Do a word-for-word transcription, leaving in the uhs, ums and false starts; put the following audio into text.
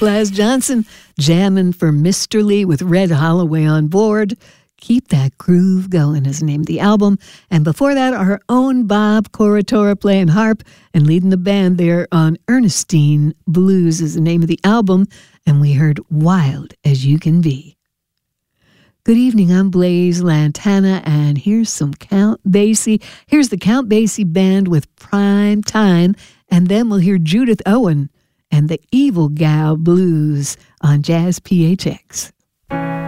Plas Johnson jamming for Mister Lee with Red Holloway on board. Keep That Groove Going is the name of the album. And before that, our own Bob Corritore playing harp and leading the band there on Ernestine Blues is the name of the album. And we heard Wild as You Can Be. Good evening, I'm Blaze Lantana, and here's some Count Basie. Here's the Count Basie Band with Prime Time, and then we'll hear Judith Owen and the Evil Gal Blues on Jazz P H X.